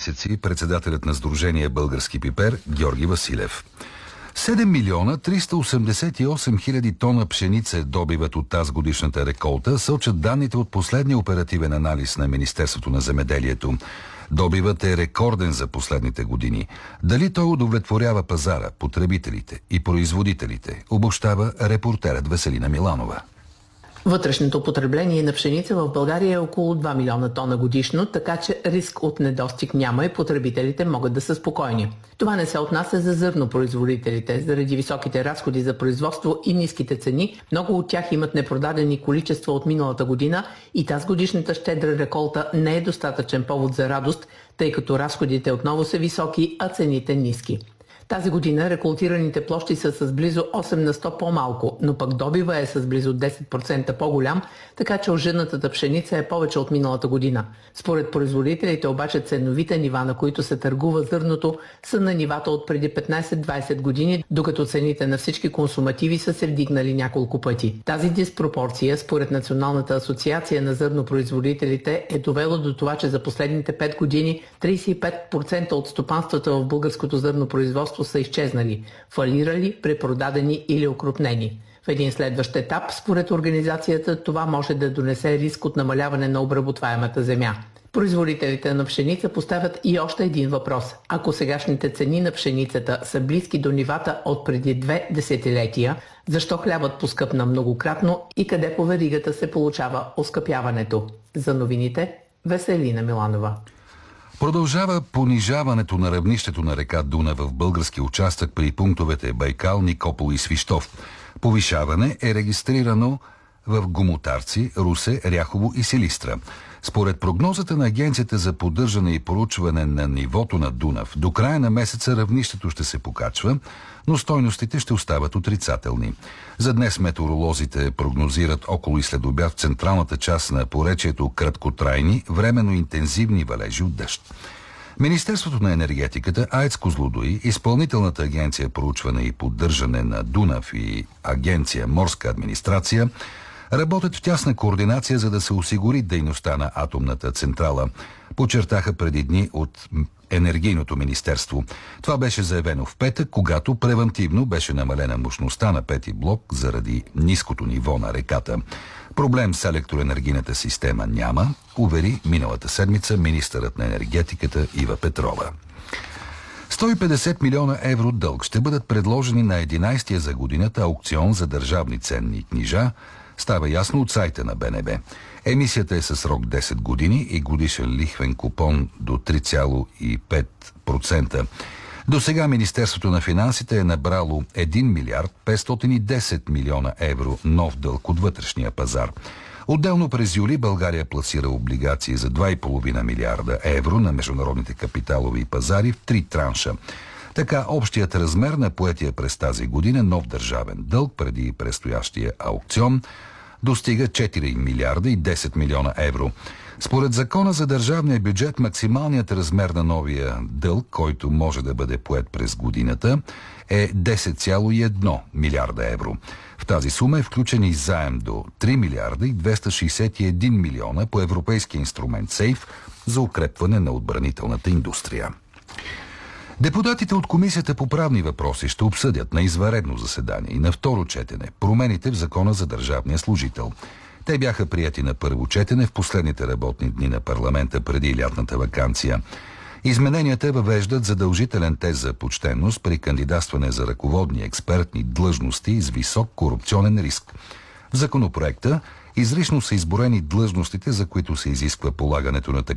месеци председателят на Сдружение Български пипер Георги Василев. 7 милиона 388 хиляди тона пшеница добиват от тази годишната реколта, сочат данните от последния оперативен анализ на Министерството на земеделието. Добивът е рекорден за последните години. Дали той удовлетворява пазара, потребителите и производителите, обобщава репортерът Веселина Миланова. Вътрешното потребление на пшеница в България е около 2 милиона тона годишно, така че риск от недостиг няма и потребителите могат да са спокойни. Това не се отнася за зърнопроизводителите. Заради високите разходи за производство и ниските цени, много от тях имат непродадени количества от миналата година и тази годишната щедра реколта не е достатъчен повод за радост, тъй като разходите отново са високи, а цените ниски. Тази година реколтираните площи са с близо 8 на 100 по-малко, но пък добива е с близо 10% по-голям, така че ожъднатата пшеница е повече от миналата година. Според производителите обаче ценовите нива, на които се търгува зърното, са на нивата от преди 15-20 години, докато цените на всички консумативи са се вдигнали няколко пъти. Тази диспропорция, според Националната асоциация на зърнопроизводителите, е довела до това, че за последните 5 години 35% от стопанствата в българското зърнопроизводство са изчезнали, фалирали, препродадени или окрупнени. В един следващ етап, според организацията, това може да донесе риск от намаляване на обработваемата земя. Производителите на пшеница поставят и още един въпрос. Ако сегашните цени на пшеницата са близки до нивата от преди 2 десетилетия, защо хлябът поскъпна многократно и къде по веригата се получава оскъпяването? За новините, Веселина Миланова. Продължава понижаването на равнището на река Дунав в български участък при пунктовете Байкал, Никопол и Свищов. Повишаване е регистрирано в Гомотарци, Русе, Ряхово и Силистра. Според прогнозата на Агенцията за поддържане и проучване на нивото на Дунав, до края на месеца равнището ще се покачва, но стойностите ще остават отрицателни. За днес метеоролозите прогнозират около и след обяд в централната част на поречието краткотрайни, временно интензивни валежи от дъжд. Министерството на енергетиката, АЕЦ Козлодуй, Изпълнителната агенция проучване и поддържане на Дунав и Агенция Морска администрация работят в тясна координация, за да се осигури дейността на атомната централа, подчертаха преди дни от Енергийното министерство. Това беше заявено в петък, когато превантивно беше намалена мощността на пети блок заради ниското ниво на реката. Проблем с електроенергийната система няма, увери миналата седмица министърът на енергетиката Ива Петрова. 150 милиона евро дълг ще бъдат предложени на 11-я за годината аукцион за държавни ценни книжа, става ясно от сайта на БНБ. Емисията е със срок 10 години и годишен лихвен купон до 3,5%. До сега Министерството на финансите е набрало 1 милиард 510 милиона евро нов дълг от вътрешния пазар. Отделно през юли България пласира облигации за 2,5 милиарда евро на международните капиталови пазари в 3 транша. Така общият размер на поетия през тази година нов държавен дълг преди предстоящия аукцион достига 4 милиарда и 10 милиона евро. Според закона за държавния бюджет, максималният размер на новия дълг, който може да бъде поет през годината, е 10,1 милиарда евро. В тази сума е включен и заем до 3 милиарда и 261 милиона по европейския инструмент СЕЙФ за укрепване на отбранителната индустрия. Депутатите от Комисията по правни въпроси ще обсъдят на извънредно заседание и на второ четене промените в Закона за държавния служител. Те бяха прияти на първо четене в последните работни дни на парламента преди лятната ваканция. Измененията въвеждат задължителен тест за почтенност при кандидатстване за ръководни експертни длъжности с висок корупционен риск. В законопроекта изрично са изброени длъжностите, за които се изисква полагането на такъв